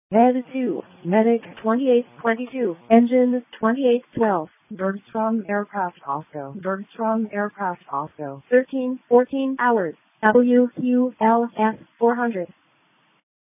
Med 2, Medic 2822, Engine 2812, Bergstrom Aircraft Osco, Bergstrom Aircraft Osco, 1314 hours, WQLS 400.